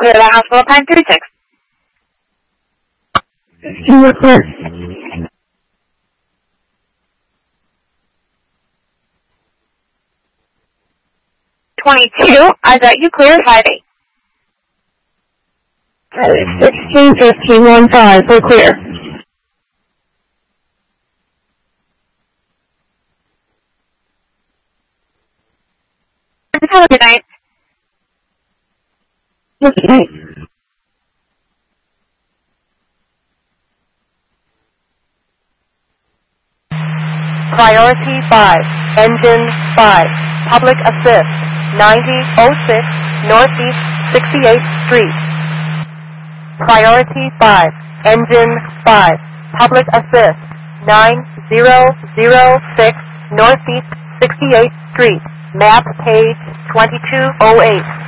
clear the hospital, time 36. You're clear. 22, I got you clear, 5-8. 16, 15, 1, 5, we're clear. Have a good night. Good night. Priority 5, Engine 5, Public Assist, 9006 Northeast 68th Street. Priority 5, Engine 5, Public Assist, 9006 Northeast 68th Street, map page 2208.